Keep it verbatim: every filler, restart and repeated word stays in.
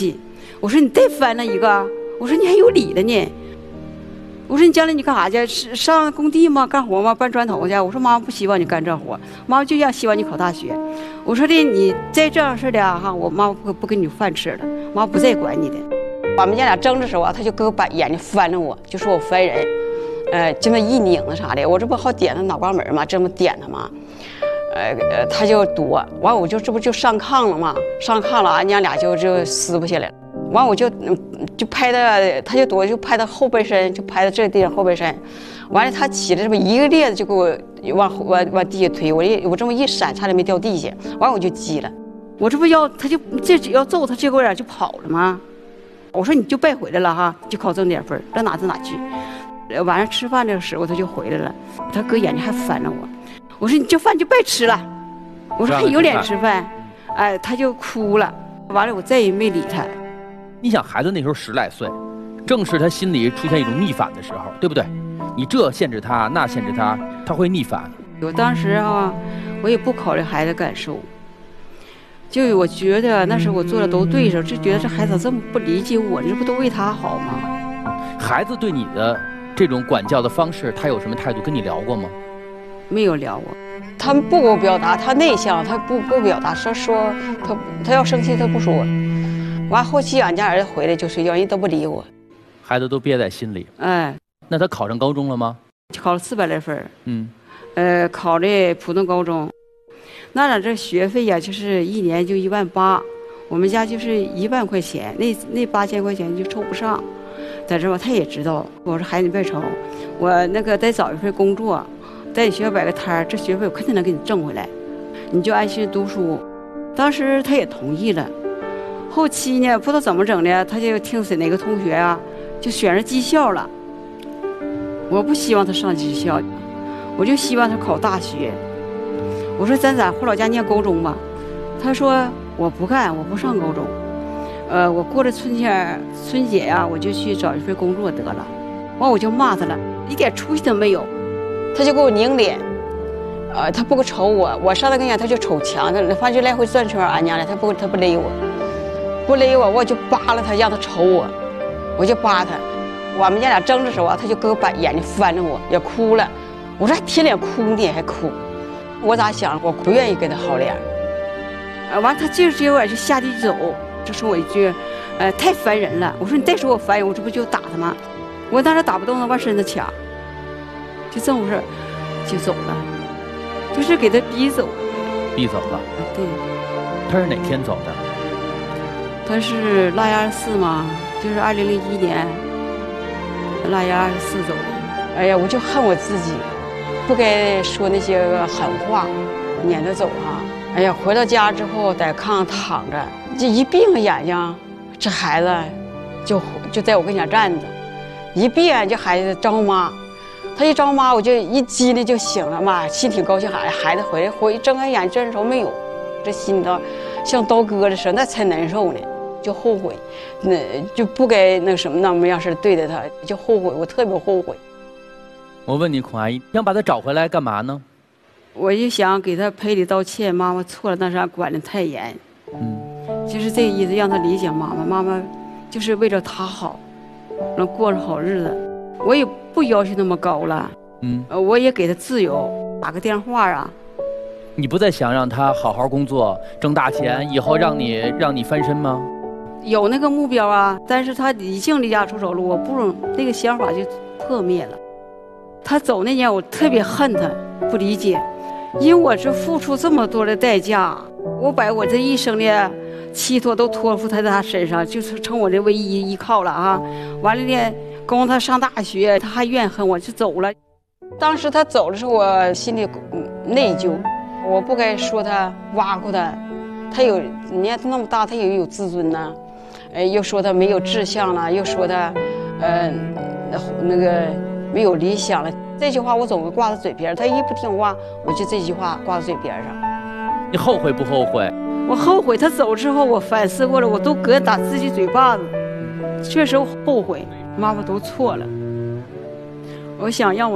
气。我说你再翻了一个，我说你还有理的呢。我说你将来你干啥去？是上工地吗？干活吗？搬砖头去？我说妈妈不希望你干这活，妈妈就要希望你考大学。我说的你再这样式的哈，我妈妈不不给你饭吃了，妈妈不再管你的。我们家俩争执时候啊，他就搁我把眼睛翻着我，就说我烦人，呃，这么一拧子啥的，我这不好点他脑瓜门嘛，这么点他嘛，呃呃，他就躲，完我就这不就上炕了嘛，上炕了，俺娘俩就就撕不下来了。完我就就拍他，他就躲，就拍他后背身，就拍到这地方后背身。完了他起来这么一个趔子就给我往往往地下推，我一我这么一闪，差点没掉地下。完我就急了，我这不要他就这要揍他，结果俩就跑了吗？我说你就别回来了哈，就考正点分，到哪到哪去。晚上吃饭的时候他就回来了，他搁眼睛还翻着我。我说你这饭就别吃了，我说还有脸吃饭，哎，他就哭了。完了我再也没理他。 你想孩子那时候十来岁，正是他心里出现一种逆反的时候，对不对？你这限制他，那限制他，他会逆反。 我当时啊，我也不考虑孩子感受，就我觉得那时候我做的都对着，就觉得这孩子这么不理解我，这不都为他好吗？ 孩子对你的这种管教的方式，他有什么态度？跟你聊过吗？ 没有聊过。他们不给我表达，他内向，他不不表达，说说他他要生气他不说。完后期俺家儿子回来就睡觉，人都不理我， 孩子都憋在心里。 哎， 那他考上高中了吗？ 考了四百来分。 嗯， 呃，考的普通高中。那俩这学费呀，就是一年就一万八，我们家就是一万块钱，那那八千块钱就凑不上。在这吧，他也知道。我说孩子你别愁，我那个再找一份工作，在你学校摆个摊儿，这学费我肯定能给你挣回来，你就安心读书。当时他也同意了。后期呢，不知道怎么整的，他就听谁哪个同学啊，就选上技校了。我不希望他上技校，我就希望他考大学。我说咱咋回老家念高中吧？他说我不干，我不上高中。呃，我过了春节春节呀、啊，我就去找一份工作得了。完我就骂他了，一点出息都没有。他就给我拧脸，呃，他不瞅我，我上他跟前他就瞅墙，他反正来回转圈，俺娘俩他不他不勒我。不勒我，我就扒拉他，让他瞅我，我就扒他。我们家俩争执时候啊，他就搁我把眼睛翻着我，也哭了。我说还贴脸哭呢，还哭。我咋想？我不愿意跟他好脸。啊，完他这结果就下地走，就说我一句，呃，太烦人了。我说你再说我烦人，我这不就打他吗？我当时打不动他，往身子掐，就这么回事，就走了，就是给他逼走。 逼走了。 啊，对。 他是哪天走的？ 他是腊月二十四嘛，就是二零零一年腊月二十四走的。哎呀，我就恨我自己，不该说那些个狠话，撵他走哈。哎呀，回到家之后在炕上躺着，这一闭上眼睛，这孩子就就在我跟前站着，一闭眼就孩子招妈，他一招妈我就一激灵就醒了，妈心挺高兴，孩子孩子回来，回睁开眼这时候没有，这心里头像刀割的似的，那才难受呢。就后悔，那就不该那什么那么样式对待他，就后悔，我特别后悔。 我问你，孔阿姨，想把他找回来干嘛呢？ 我就想给他赔礼道歉，妈妈错了，但是俺管得太严，嗯，就是这个意思，让他理解妈妈，妈妈就是为了他好，能过上好日子。我也不要求那么高了，嗯，我也给他自由，打个电话啊。 你不再想让他好好工作挣大钱，以后让你让你翻身吗？ 有那个目标啊，但是他已经离家出走了，我不那个想法就破灭了。他走那年我特别恨他，不理解，因为我这付出这么多的代价，我把我这一生的寄托都托付在他身上，就是成我的唯一依靠了啊。完了呢，供他上大学，他还怨恨我就走了。当时他走的时候，我心里内疚，我不该说他挖苦他，他有你看他那么大，他也有自尊呢。呃，又说他没有志向了，又说他，呃，那个没有理想了。这句话我总会挂在嘴边，他一不听话，我就这句话挂在嘴边上。 你后悔不后悔？ 我后悔，他走之后，我反思过了，我都膈应打自己嘴巴子，确实后悔，妈妈都错了。我想让我。